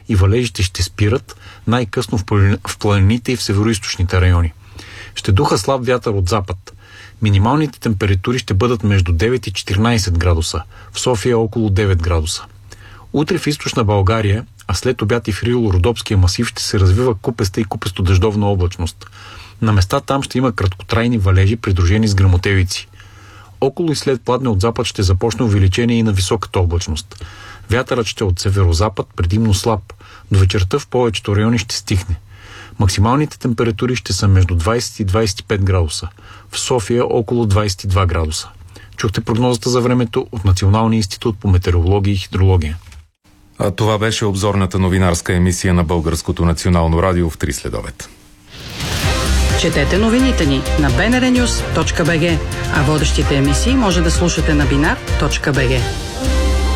и валежите ще спират най-късно в планините и в североизточните райони. Ще духа слаб вятър от запад. Минималните температури ще бъдат между 9 и 14 градуса. В София около 9 градуса. Утре в източна България, а след обяд и в Рило-Родопския масив ще се развива купеста и купесто-дъждовна облачност. На места там ще има краткотрайни валежи, придружени с гръмотевици. Около и след пладне от запад ще започне увеличение и на високата облачност. Вятърът ще е от северо-запад, предимно слаб. До вечерта в повечето райони ще стихне. Максималните температури ще са между 20 и 25 градуса. В София около 22 градуса. Чухте прогнозата за времето от Националния институт по метеорология и хидрология. А това беше обзорната новинарска емисия на Българското национално радио в 3 следобед. Четете новините ни на bnrnews.bg, а водещите емисии може да слушате на binar.bg.